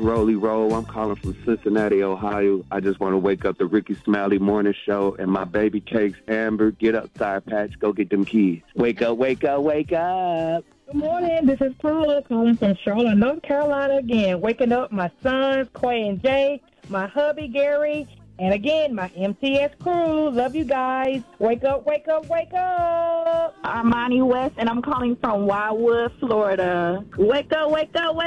Rolly Roll. I'm calling from Cincinnati, Ohio. I just want to wake up the Ricky Smiley Morning Show and my baby cakes. Amber, get up, Sour Patch. Go get them keys. Wake up, wake up, wake up. Good morning. This is Paula calling from Charlotte, North Carolina again. Waking up my sons, Quay and Jay, my hubby, Gary, and again, my MTS crew. Love you guys. Wake up, wake up, wake up. Armani West, and I'm calling from Wildwood, Florida. Wake up, wake up, wake up.